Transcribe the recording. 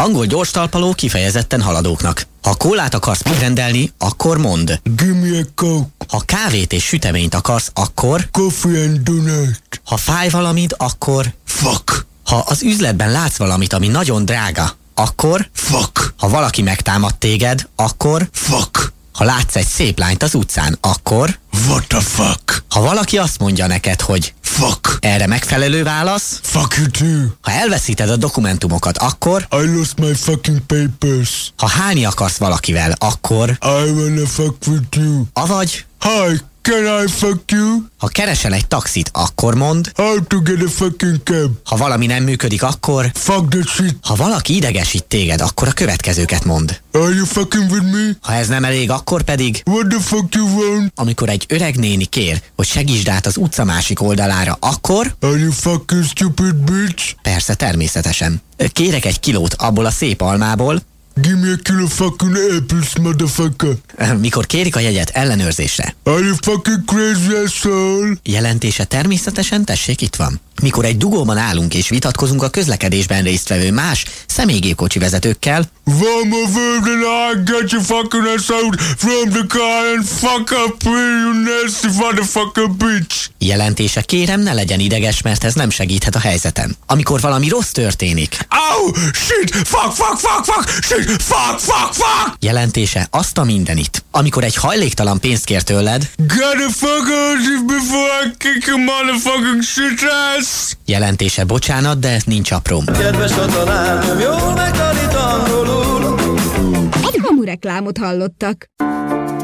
Angol gyorstalpaló kifejezetten haladóknak. Ha kólát akarsz megrendelni, akkor mondd. Give me a Coke. Ha kávét és süteményt akarsz, akkor Coffee and donut. ha fáj valamit, akkor Fuck. ha az üzletben látsz valamit, ami nagyon drága, akkor Fuck. ha valaki megtámad téged, akkor Fuck. ha látsz egy szép lányt az utcán, akkor What the fuck? ha valaki azt mondja neked, hogy Fuck. erre megfelelő válasz, Fuck you too. ha elveszíted a dokumentumokat, akkor I lost my fucking papers. ha hálni akarsz valakivel, akkor I wanna fuck with you. avagy Hi, can I fuck you? ha keresel egy taxit, akkor mondd, How to get a fucking cab? ha valami nem működik, akkor Fuck that shit. ha valaki idegesít téged, akkor a következőket mondd. Are you fucking with me? Ha ez nem elég, akkor pedig What the fuck you want? amikor egy öreg néni kér, hogy segítsd át az utca másik oldalára, akkor Are you fucking stupid bitch? persze természetesen. Kérek egy kilót abból a szép almából, Give me a kilo fucking apples, motherfucker. mikor kérik a jegyet ellenőrzésre. Are you fucking crazy asshole? Jelentése természetesen, tessék, itt van. Mikor egy dugóban állunk és vitatkozunk a közlekedésben résztvevő más személygépkocsi vezetőkkel, One more word and I get you fucking ass out from the car and fuck up you nasty motherfucker bitch. jelentése kérem, ne legyen ideges, mert ez nem segíthet a helyzeten. Amikor valami rossz történik, Ow! Shit! Fuck, fuck, fuck, fuck! Shit! Fuck, fuck, fuck! jelentése azt a mindenit. Amikor egy hajléktalan pénzt kér tőled, Get the fuck out before I kick your motherfucking shit ass! jelentése bocsánat, de ez nincs aprom. Kedves katonám, jól megtanít angolul. Egy hamu reklámot hallottak.